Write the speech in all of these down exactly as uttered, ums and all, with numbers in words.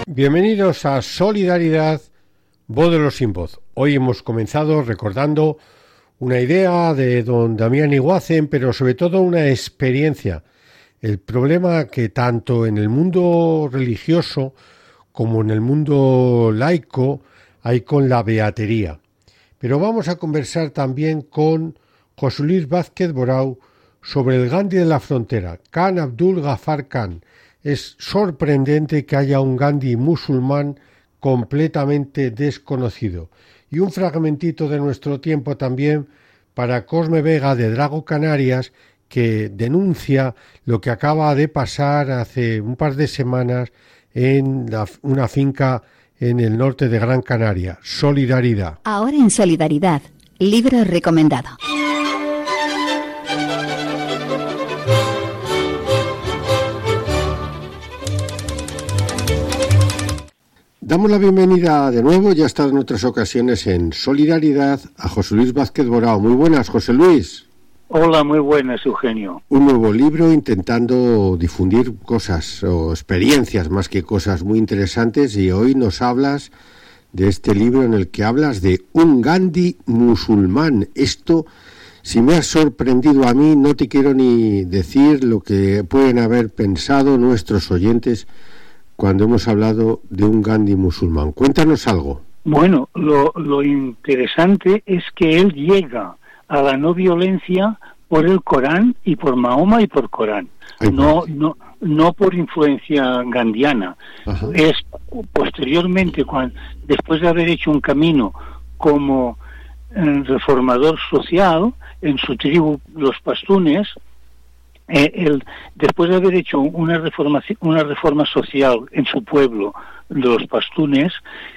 Bienvenidos a Solidaridad, voz de los sin voz. Hoy hemos comenzado recordando una idea de don Damián Iguacen, pero sobre todo una experiencia. El problema que tanto en el mundo religioso como en el mundo laico hay con la beatería. Pero vamos a conversar también con José Luis Vázquez Borau sobre el Gandhi de la frontera, Khan Abdul Ghaffar Khan. Es sorprendente que haya un Gandhi musulmán completamente desconocido. Y un fragmentito de nuestro tiempo también para Cosme Vega de Drago Canarias, que denuncia lo que acaba de pasar hace un par de semanas en la, una finca en el norte de Gran Canaria. Solidaridad. Ahora en Solidaridad, libro recomendado. Damos la bienvenida de nuevo, ya ha estado en otras ocasiones en Solidaridad, a José Luis Vázquez Borau. Muy buenas, José Luis. Hola, muy buenas, Eugenio. Un nuevo libro intentando difundir cosas o experiencias más que cosas muy interesantes, y hoy nos hablas de este libro en el que hablas de un Gandhi musulmán. Esto, si me ha sorprendido a mí, no te quiero ni decir lo que pueden haber pensado nuestros oyentes cuando hemos hablado de un Gandhi musulmán. Cuéntanos algo. Bueno, lo, lo interesante es que él llega a la no violencia por el Corán y por Mahoma y por Corán. Ay, no, no, no por influencia gandhiana. Ajá. Es posteriormente, cuando, después de haber hecho un camino como eh, reformador social en su tribu, los pastunes, Eh, el, después de haber hecho una reforma, una reforma social en su pueblo, los pastunes,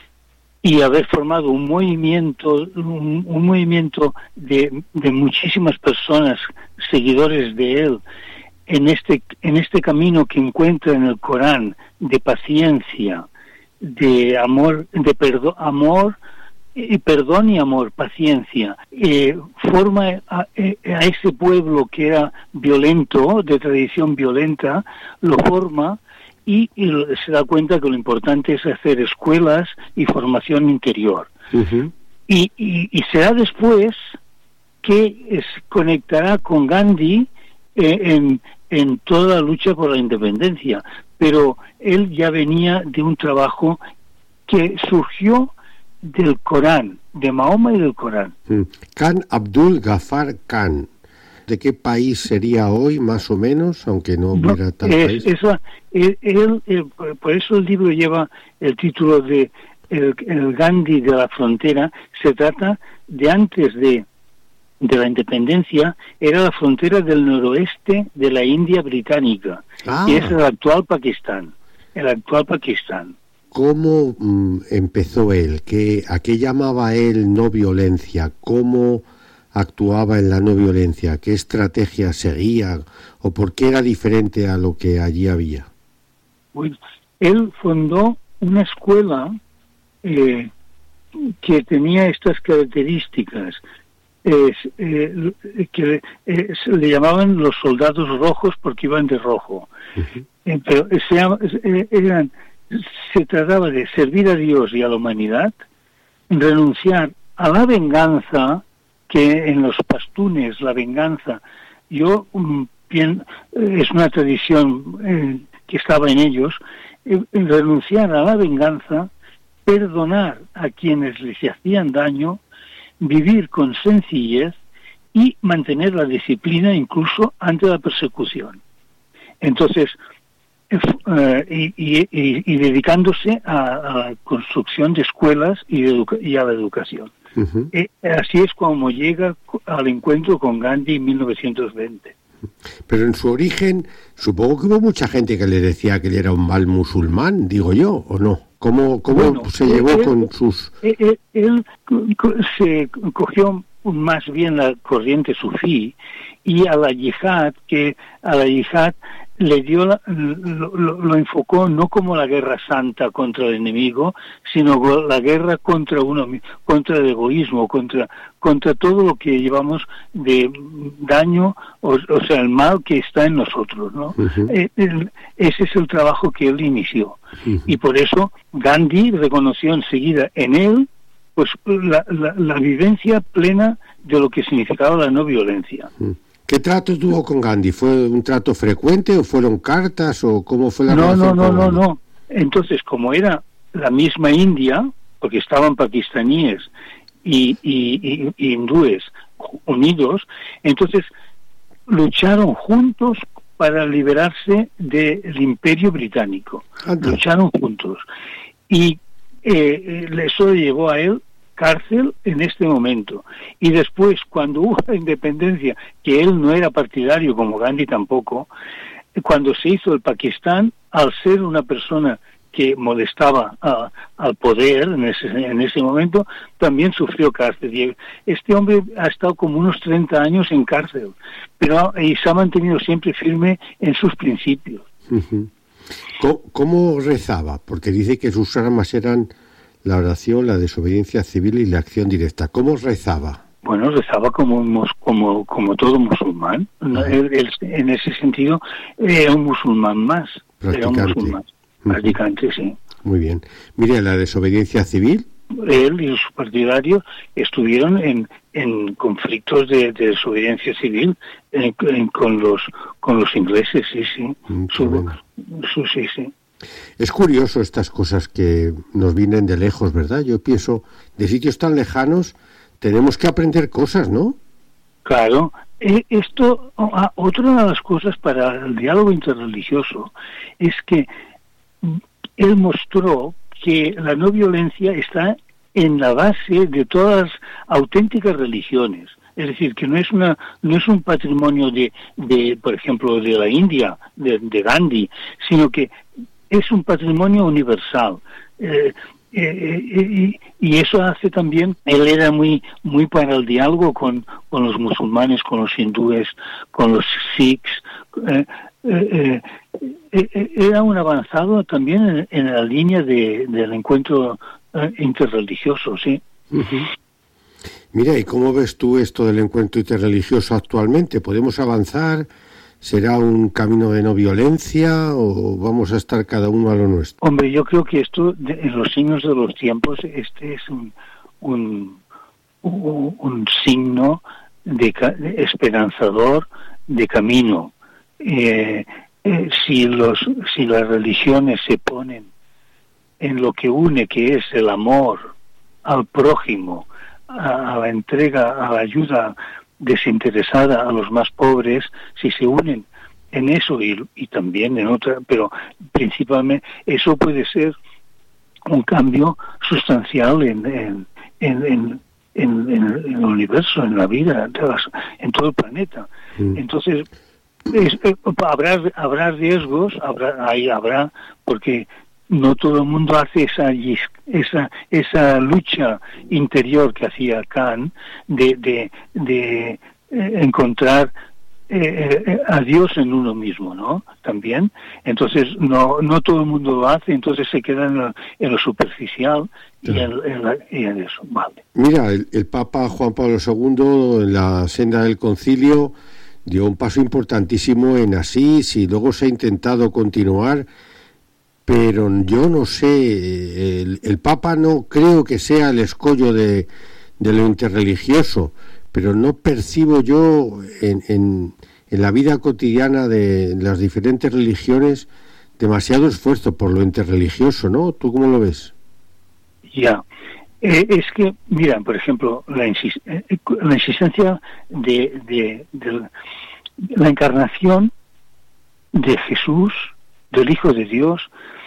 y haber formado un movimiento, un, un movimiento de, de muchísimas personas, seguidores de él, en este, en este camino que encuentra en el Corán de paciencia, de amor, de perdón, amor, y perdón y amor, paciencia, eh, forma a, a ese pueblo que era violento, de tradición violenta, lo forma y, y se da cuenta que lo importante es hacer escuelas y formación interior. Uh-huh. Y, y, y será después que es, conectará con Gandhi eh, en, en toda la lucha por la independencia, pero él ya venía de un trabajo que surgió del Corán, de Mahoma y del Corán. Mm. Khan Abdul Ghaffar Khan. ¿De qué país sería hoy, más o menos, aunque no hubiera no, tal es, país? Eso, él, él, él, por eso el libro lleva el título de el, el Gandhi de la frontera. Se trata de antes de, de la independencia, era la frontera del noroeste de la India británica, ah. que es el actual Pakistán. El actual Pakistán. ¿Cómo mm, empezó él? ¿Qué, ¿A qué llamaba él no violencia? ¿Cómo actuaba en la no violencia? ¿Qué estrategia seguía? ¿O por qué era diferente a lo que allí había? Bueno, él fundó una escuela eh, que tenía estas características, eh, eh, que eh, se le llamaban los soldados rojos porque iban de rojo. Uh-huh. Eh, pero se llama, eh, eran... se trataba de servir a Dios y a la humanidad, renunciar a la venganza, que en los pastunes la venganza, yo bien, es una tradición eh, que estaba en ellos, eh, renunciar a la venganza, perdonar a quienes les hacían daño, vivir con sencillez y mantener la disciplina incluso ante la persecución. Entonces, Uh, y, y, y, y dedicándose a, a la construcción de escuelas y, de educa- y a la educación. Uh-huh. Eh, así es como llega al encuentro con Gandhi en mil novecientos veinte. Pero en su origen, supongo que hubo mucha gente que le decía que él era un mal musulmán, digo yo, ¿o no? ¿Cómo, cómo bueno, se llevó él, con sus...? Él, él, él se cogió más bien la corriente sufí y a la yihad, que a la yihad le dio la, lo, lo, lo enfocó no como la guerra santa contra el enemigo, sino la guerra contra uno, contra el egoísmo, contra contra todo lo que llevamos de daño, o, o sea, el mal que está en nosotros, ¿no? Uh-huh. Eh, el, ese es el trabajo que él inició. Uh-huh. Y por eso Gandhi reconoció enseguida en él pues la, la, la vivencia plena de lo que significaba la no violencia. Uh-huh. ¿Qué trato tuvo con Gandhi? ¿Fue un trato frecuente o fueron cartas o cómo fue la no, relación? No, no, con no, Gandhi? no, no. Entonces, como era la misma India, porque estaban pakistaníes y, y, y, y hindúes unidos, entonces lucharon juntos para liberarse del Imperio Británico. Anda. Lucharon juntos. Y eh, eso llevó a él cárcel en este momento. Y después, cuando hubo la independencia, que él no era partidario, como Gandhi tampoco, cuando se hizo el Pakistán, al ser una persona que molestaba a, al poder en ese, en ese momento, también sufrió cárcel. Este hombre ha estado como unos treinta años en cárcel, pero y se ha mantenido siempre firme en sus principios. Uh-huh. ¿Cómo, ¿Cómo rezaba? Porque dice que sus armas eran la oración, la desobediencia civil y la acción directa. ¿Cómo rezaba? Bueno, rezaba como como como todo musulmán. Uh-huh. Él, él, en ese sentido, era un musulmán más. Era un musulmán. Practicante, sí. Muy bien. Mire, la desobediencia civil. Él y sus partidarios estuvieron en, en conflictos de, de desobediencia civil en, en, con los con los ingleses, sí, sí. Mm, su, su, sí, sí. Es curioso estas cosas que nos vienen de lejos, ¿verdad? Yo pienso, de sitios tan lejanos tenemos que aprender cosas, ¿no? Claro. Eh, esto, otra de las cosas para el diálogo interreligioso es que él mostró que la no violencia está en la base de todas las auténticas religiones. Es decir, que no es una no es un patrimonio de, de por ejemplo, de la India, de, de Gandhi, sino que es un patrimonio universal. Eh, eh, eh, y eso hace también, él era muy muy para el diálogo con, con los musulmanes, con los hindúes, con los sikhs. Eh, eh, eh, era un avanzado también en, en la línea de, del encuentro eh, interreligioso, sí. Uh-huh. Mira, ¿y cómo ves tú esto del encuentro interreligioso actualmente? ¿Podemos avanzar? ¿Será un camino de no violencia o vamos a estar cada uno a lo nuestro? Hombre, yo creo que esto, de, en los signos de los tiempos, este es un un, un, un signo de, de esperanzador de camino. Eh, eh, si los si las religiones se ponen en lo que une, que es el amor al prójimo, a, a la entrega, a la ayuda desinteresada a los más pobres, si se unen en eso y, y también en otra, pero principalmente eso puede ser un cambio sustancial en en en, en, en, en el universo, en la vida, en todo el planeta. Mm. Entonces Es, eh, habrá habrá riesgos, habrá ahí habrá porque no todo el mundo hace esa esa esa lucha interior que hacía Kant de de de eh, encontrar eh, eh, a Dios en uno mismo, ¿no? También, entonces no no todo el mundo lo hace, entonces se queda en lo, en lo superficial y, en, en la, y en eso, vale. Mira, el, el Papa Juan Pablo segundo en la senda del Concilio dio un paso importantísimo en Asís y luego se ha intentado continuar, pero yo no sé, el, el Papa no creo que sea el escollo de, de lo interreligioso, pero no percibo yo en, en, en la vida cotidiana de las diferentes religiones demasiado esfuerzo por lo interreligioso, ¿no? ¿Tú cómo lo ves? Ya. Eh, es que, mira, por ejemplo, la, insis- eh, la insistencia de, de, de la encarnación de Jesús, del Hijo de Dios,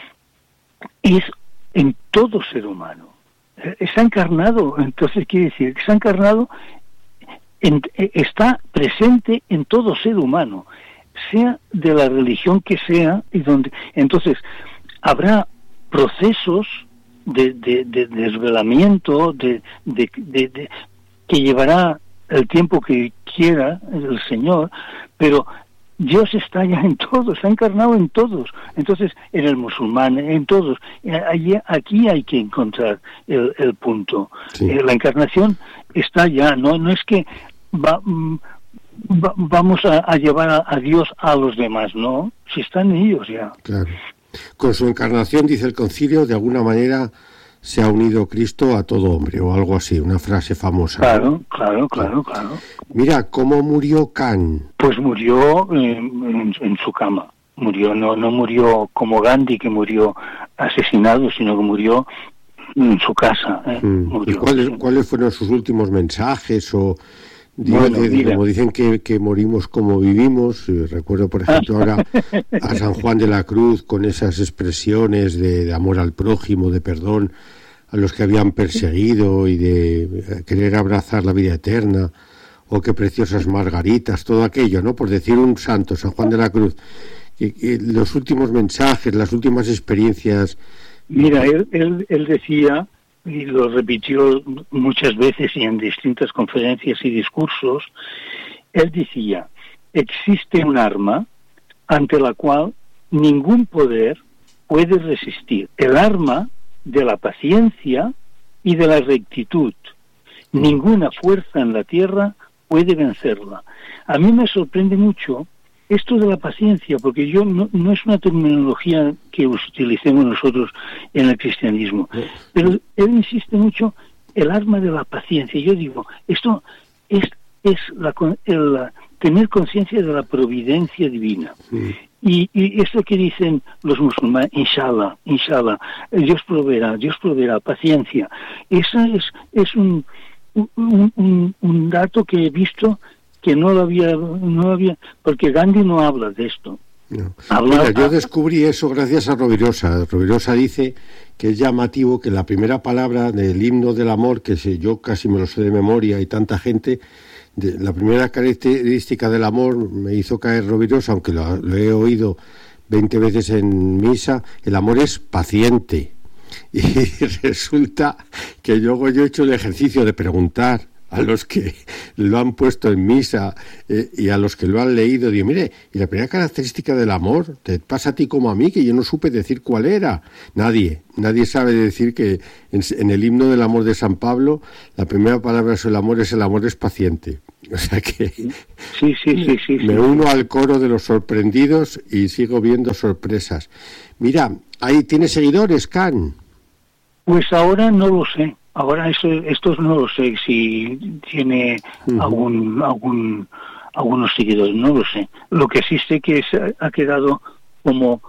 es en todo ser humano. Eh, está encarnado, entonces quiere decir que está encarnado, en, eh, está presente en todo ser humano, sea de la religión que sea, y donde, entonces habrá procesos De, de, de desvelamiento de, de, de, de que llevará el tiempo que quiera el Señor, pero Dios está ya en todos, está encarnado en todos. Entonces, en el musulmán, en todos. Allí, aquí hay que encontrar el, el punto. Sí. Eh, la encarnación está ya, no, no es que va, va, vamos a, a llevar a, a Dios a los demás, no, si están ellos ya. Claro. Con su encarnación, dice el concilio, de alguna manera se ha unido Cristo a todo hombre, o algo así, una frase famosa. Claro, ¿no? claro, claro, claro. Mira, ¿cómo murió Kant? Pues murió eh, en, en su cama. Murió, no, no murió como Gandhi, que murió asesinado, sino que murió en su casa. ¿eh? Mm. Murió, ¿Y cuáles, sí. cuáles fueron sus últimos mensajes? O Bueno, de, como dicen que, que morimos como vivimos, eh, recuerdo por ejemplo ahora a San Juan de la Cruz con esas expresiones de, de amor al prójimo, de perdón a los que habían perseguido y de querer abrazar la vida eterna, o qué preciosas margaritas, todo aquello, ¿no? Por decir un santo, San Juan de la Cruz. Y, y los últimos mensajes, las últimas experiencias. Mira, él, él, él decía, y lo repitió muchas veces y en distintas conferencias y discursos, él decía, existe un arma ante la cual ningún poder puede resistir, el arma de la paciencia y de la rectitud. Ninguna fuerza en la tierra puede vencerla. A mí me sorprende mucho esto de la paciencia, porque yo no, no es una terminología que utilicemos nosotros en el cristianismo, pero él insiste mucho el arma de la paciencia. Yo digo, esto es es la, el, la tener conciencia de la providencia divina. Sí. Y, y esto que dicen los musulmanes, inshallah, inshallah, Dios proveerá, Dios proveerá, paciencia. Eso es es un un, un un dato que he visto que no lo había, no lo había, porque Gandhi no habla de esto. No. Habla, Mira, yo descubrí eso gracias a Rovirosa. Rovirosa dice que es llamativo que la primera palabra del himno del amor, que sé, yo casi me lo sé de memoria y tanta gente, de, la primera característica del amor me hizo caer Rovirosa, aunque lo, lo he oído veinte veces en misa, el amor es paciente. Y resulta que luego yo he hecho el ejercicio de preguntar a los que lo han puesto en misa eh, y a los que lo han leído, digo, mire, y la primera característica del amor, te pasa a ti como a mí, que yo no supe decir cuál era. Nadie, nadie sabe decir que en, en el himno del amor de San Pablo, la primera palabra sobre el amor es el amor es paciente. O sea que sí, sí, sí, sí, me sí. uno al coro de los sorprendidos y sigo viendo sorpresas. Mira, ahí tiene seguidores, Can. Pues ahora no lo sé. Ahora eso, estos no lo sé si tiene uh-huh. algún algún algunos seguidores, no lo sé. Lo que sí sé que es, ha quedado como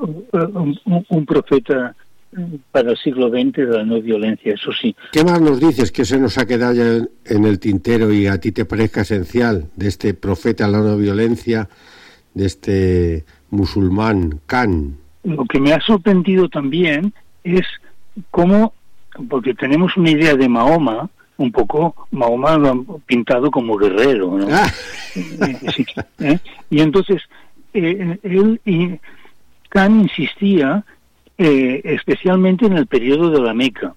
un, un, un profeta para el siglo veinte de la no violencia, eso sí. ¿Qué más nos dices que se nos ha quedado ya en el tintero y a ti te parezca esencial de este profeta de la no violencia, de este musulmán Khan? Lo que me ha sorprendido también es cómo, porque tenemos una idea de Mahoma, un poco, Mahoma lo han pintado como guerrero, ¿no? Ah. Sí, ¿eh? Y entonces, eh, él y Khan insistía eh, especialmente en el periodo de la Meca.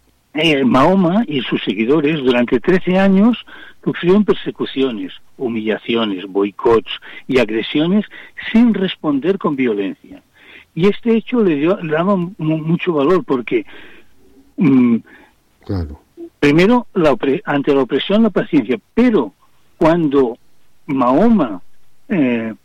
Eh, Mahoma y sus seguidores durante trece años sufrieron persecuciones, humillaciones, boicots y agresiones sin responder con violencia. Y este hecho le, dio, le daba mucho valor porque mm, claro. primero la ante la opresión la paciencia, pero cuando Mahoma eh,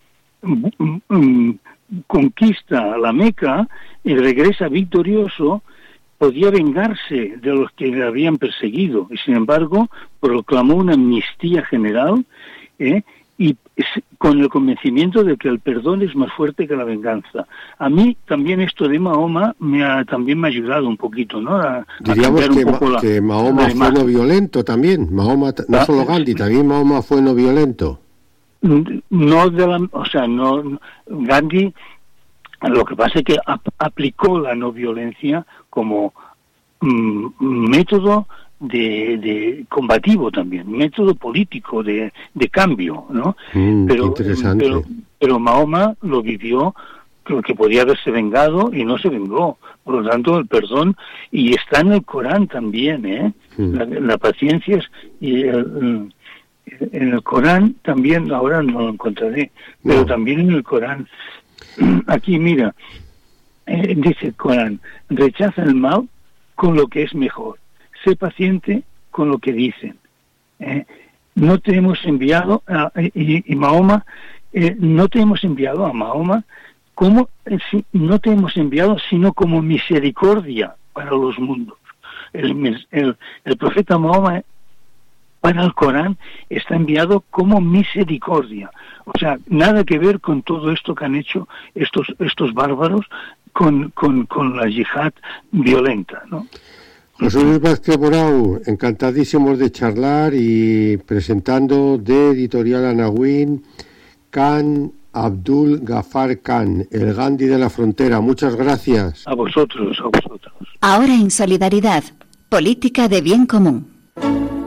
mm, conquista la Meca y regresa victorioso, podía vengarse de los que le habían perseguido y sin embargo proclamó una amnistía general ¿eh? y con el convencimiento de que el perdón es más fuerte que la venganza. A mí también esto de Mahoma me ha, también me ha ayudado un poquito, ¿no? A, Diríamos a que, un poco ma, la, que Mahoma fue no violento también. Mahoma, no ah, solo Gandhi, también Mahoma fue no violento. No de la, o sea, no Gandhi. Lo que pasa es que ap- aplicó la no violencia como mm, método de, de combativo también, método político de, de cambio, ¿no? Mm, pero, interesante. pero pero Mahoma lo vivió, creo que podía haberse vengado y no se vengó. Por lo tanto, el perdón, y está en el Corán también, ¿eh? Mm. La, la paciencia es, y el, En el Corán también, ahora no lo encontraré, pero No. también en el Corán, aquí mira, eh, dice el Corán, rechaza el mal con lo que es mejor, sé paciente con lo que dicen. Eh, no te hemos enviado, a, y, y Mahoma, eh, no te hemos enviado a Mahoma como, eh, si, no te hemos enviado sino como misericordia para los mundos. El, el, el profeta Mahoma para el Corán está enviado como misericordia. O sea, nada que ver con todo esto que han hecho estos estos bárbaros con, con, con la yihad violenta, ¿no? José Luis Vázquez Morau, encantadísimos de charlar y presentando de Editorial Anagüín, Khan Abdul Ghaffar Khan, el Gandhi de la frontera. Muchas gracias. A vosotros, a vosotros. Ahora en Solidaridad, política de bien común.